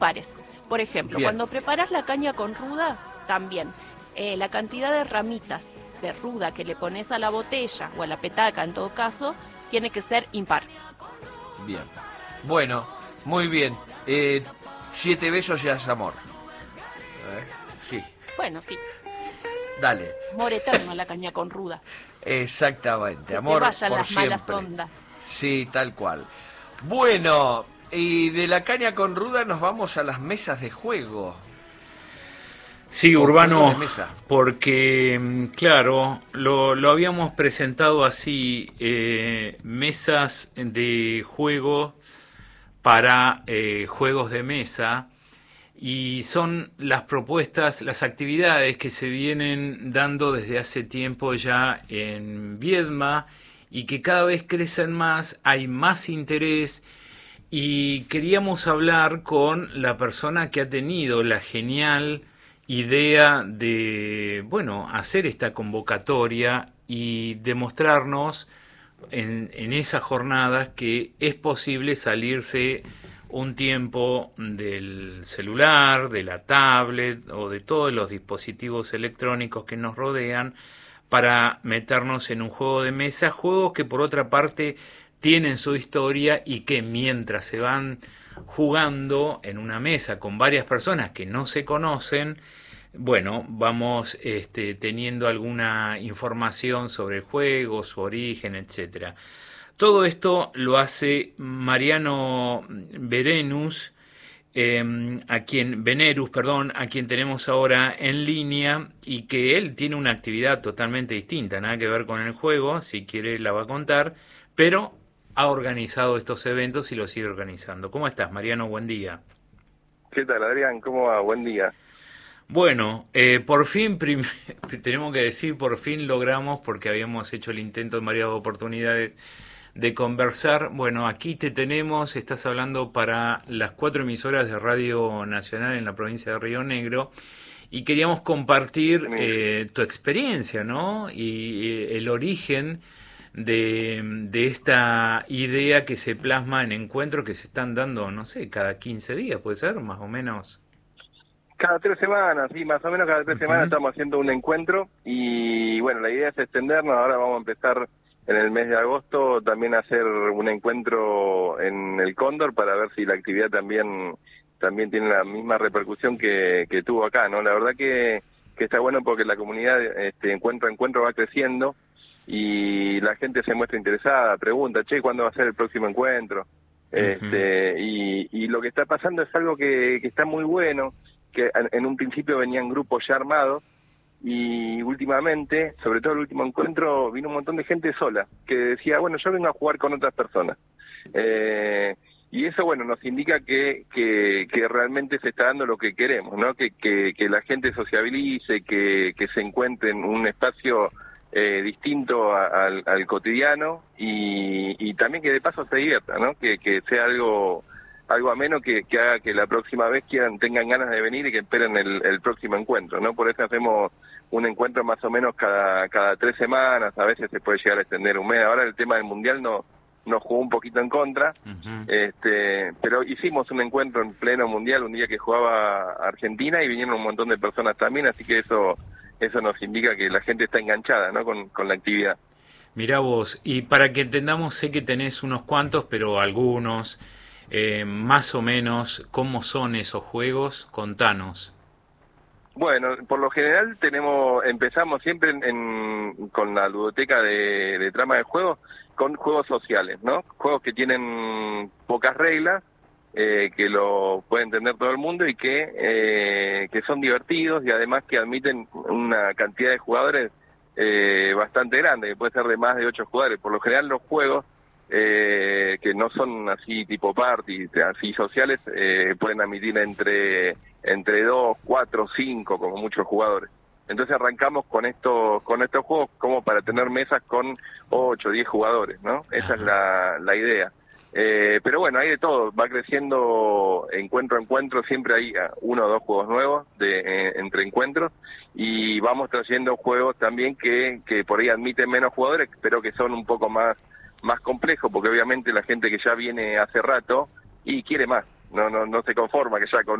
pares. Por ejemplo, Bien. cuando preparas la caña con ruda, también la cantidad de ramitas de ruda que le pones a la botella o a la petaca en todo caso, tiene que ser impar. Bien. Bueno, muy bien. 7 besos ya es amor. Sí, Bueno, sí, dale. amor eterno a la caña con ruda. Exactamente, Que amor se vayan por las malas siempre. ondas. Sí, tal cual. Bueno, y de la caña con ruda nos vamos a las mesas de juego. Sí, O juegos Urbano, de mesa. porque, claro, lo habíamos presentado así, mesas de juego para juegos de mesa, y son las propuestas, las actividades que se vienen dando desde hace tiempo ya en Viedma y que cada vez crecen más, hay más interés. Y queríamos hablar con la persona que ha tenido la genial idea de, bueno, hacer esta convocatoria y demostrarnos en esas jornadas que es posible salirse un tiempo del celular, de la tablet o de todos los dispositivos electrónicos que nos rodean para meternos en un juego de mesa, juegos que por otra parte tienen su historia y que mientras se van jugando en una mesa con varias personas que no se conocen, bueno, vamos teniendo alguna información sobre el juego, su origen, etcétera. Todo esto lo hace Mariano Venerus, a quien tenemos ahora en línea y que él tiene una actividad totalmente distinta, nada que ver con el juego, si quiere la va a contar, pero ha organizado estos eventos y los sigue organizando. ¿Cómo estás, Mariano? Buen día. ¿Qué tal, Adrián? ¿Cómo va? Buen día. Bueno, por fin, tenemos que decir, por fin logramos, porque habíamos hecho el intento en varias oportunidades de conversar. Bueno, aquí te tenemos, estás hablando para las 4 emisoras de Radio Nacional en la provincia de Río Negro y queríamos compartir tu experiencia, ¿no? Y el origen de esta idea que se plasma en encuentros que se están dando, no sé, cada 15 días, puede ser, más o menos. Cada 3 semanas, sí, más o menos cada 3 semanas estamos haciendo un encuentro y bueno, la idea es extendernos. Ahora vamos a empezar en el mes de agosto también a hacer un encuentro en el Cóndor para ver si la actividad también tiene la misma repercusión que tuvo acá, ¿no? La verdad que está bueno porque la comunidad encuentro a encuentro va creciendo y la gente se muestra interesada, pregunta, che, ¿cuándo va a ser el próximo encuentro? Y lo que está pasando es algo que está muy bueno, que en un principio venían grupos ya armados y últimamente, sobre todo el último encuentro, vino un montón de gente sola que decía, bueno, yo vengo a jugar con otras personas. Y eso, bueno, nos indica que realmente se está dando lo que queremos, ¿no? Que la gente sociabilice, que se encuentre en un espacio distinto al cotidiano y también que de paso se divierta, ¿no? Que sea algo ameno que haga que la próxima vez tengan ganas de venir y que esperen el próximo encuentro, ¿no? Por eso hacemos un encuentro más o menos cada 3 semanas, a veces se puede llegar a extender un mes. Ahora el tema del Mundial nos jugó un poquito en contra, pero hicimos un encuentro en pleno Mundial, un día que jugaba Argentina y vinieron un montón de personas también, así que eso nos indica que la gente está enganchada, ¿no? con la actividad. Mirá vos, y para que entendamos, sé que tenés unos cuantos, pero algunos... más o menos, ¿cómo son esos juegos? Contanos. Bueno, por lo general empezamos siempre con la ludoteca de trama de juegos, con juegos sociales, ¿no? Juegos que tienen pocas reglas, que lo puede entender todo el mundo y que son divertidos y además que admiten una cantidad de jugadores bastante grande, que puede ser de más de 8 jugadores. Por lo general los juegos que no son así tipo party, así sociales, pueden admitir entre 2, 4, 5 como muchos jugadores. Entonces arrancamos con estos juegos como para tener mesas con 8, 10 jugadores, ¿no? Esa es la idea. Pero bueno, hay de todo, va creciendo encuentro a encuentro, siempre hay 1 o 2 juegos nuevos entre encuentros y vamos trayendo juegos también que por ahí admiten menos jugadores, pero que son un poco más complejo, porque obviamente la gente que ya viene hace rato y quiere más. no se conforma que ya con